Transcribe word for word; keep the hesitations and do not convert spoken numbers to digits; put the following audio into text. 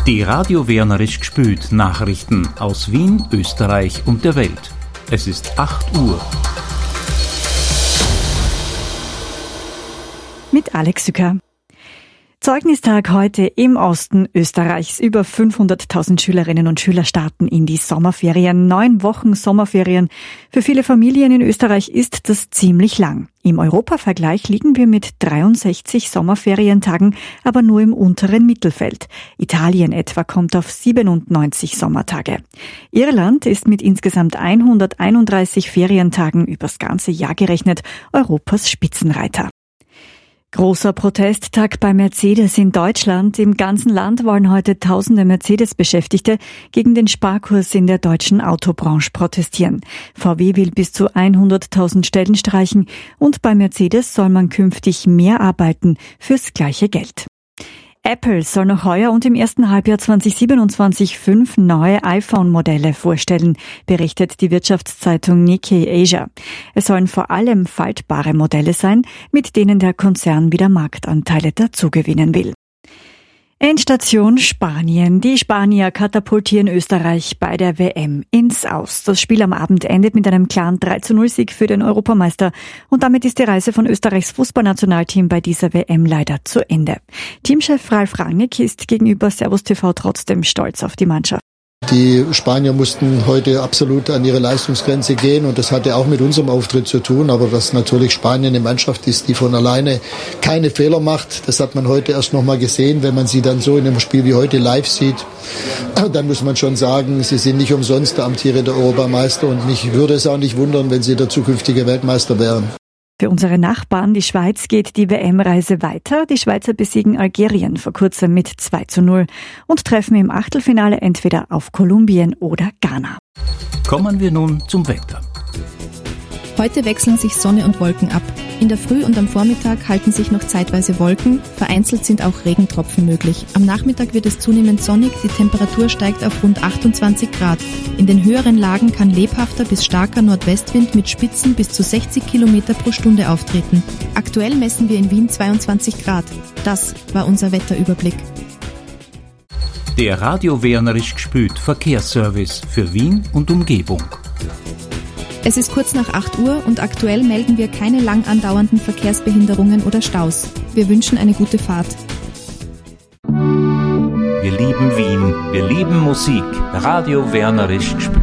Die Radio Wernerisch gspült Nachrichten aus Wien, Österreich und der Welt. Es ist acht Uhr. Mit Alex Sücker. Zeugnistag heute im Osten Österreichs. Über fünfhunderttausend Schülerinnen und Schüler starten in die Sommerferien. Neun Wochen Sommerferien. Für viele Familien in Österreich ist das ziemlich lang. Im Europavergleich liegen wir mit dreiundsechzig Sommerferientagen, aber nur im unteren Mittelfeld. Italien etwa kommt auf siebenundneunzig Sommertage. Irland ist mit insgesamt hunderteinunddreißig Ferientagen übers ganze Jahr gerechnet Europas Spitzenreiter. Großer Protesttag bei Mercedes in Deutschland. Im ganzen Land wollen heute tausende Mercedes-Beschäftigte gegen den Sparkurs in der deutschen Autobranche protestieren. V W will bis zu hunderttausend Stellen streichen und bei Mercedes soll man künftig mehr arbeiten fürs gleiche Geld. Apple soll noch heuer und im ersten Halbjahr zweitausendsiebenundzwanzig fünf neue iPhone-Modelle vorstellen, berichtet die Wirtschaftszeitung Nikkei Asia. Es sollen vor allem faltbare Modelle sein, mit denen der Konzern wieder Marktanteile dazugewinnen will. Endstation Spanien. Die Spanier katapultieren Österreich bei der W M ins Aus. Das Spiel am Abend endet mit einem klaren drei zu null Sieg für den Europameister. Und damit ist die Reise von Österreichs Fußballnationalteam bei dieser W M leider zu Ende. Teamchef Ralf Rangnick ist gegenüber Servus T V trotzdem stolz auf die Mannschaft. Die Spanier mussten heute absolut an ihre Leistungsgrenze gehen und das hatte auch mit unserem Auftritt zu tun, aber dass natürlich Spanien eine Mannschaft ist, die von alleine keine Fehler macht, das hat man heute erst noch mal gesehen. Wenn man sie dann so in einem Spiel wie heute live sieht, dann muss man schon sagen, sie sind nicht umsonst der amtierende Europameister und mich würde es auch nicht wundern, wenn sie der zukünftige Weltmeister wären. Für unsere Nachbarn, die Schweiz, geht die W M-Reise weiter. Die Schweizer besiegen Algerien vor kurzem mit zwei zu null und treffen im Achtelfinale entweder auf Kolumbien oder Ghana. Kommen wir nun zum Wetter. Heute wechseln sich Sonne und Wolken ab. In der Früh und am Vormittag halten sich noch zeitweise Wolken, vereinzelt sind auch Regentropfen möglich. Am Nachmittag wird es zunehmend sonnig, die Temperatur steigt auf rund achtundzwanzig Grad. In den höheren Lagen kann lebhafter bis starker Nordwestwind mit Spitzen bis zu sechzig Kilometer pro Stunde auftreten. Aktuell messen wir in Wien zweiundzwanzig Grad. Das war unser Wetterüberblick. Der Radio Wernerisch gspült Verkehrsservice für Wien und Umgebung. Es ist kurz nach acht Uhr und aktuell melden wir keine lang andauernden Verkehrsbehinderungen oder Staus. Wir wünschen eine gute Fahrt. Wir lieben Wien, wir lieben Musik. Radio Wernerisch gspült.